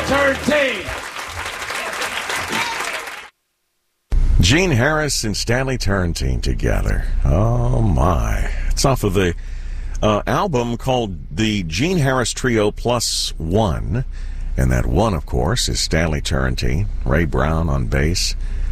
Turrentine. Gene Harris and Stanley Turrentine together. Oh, my. It's off of the album called the Gene Harris Trio Plus One. And that one, of course, is Stanley Turrentine, Ray Brown on bass,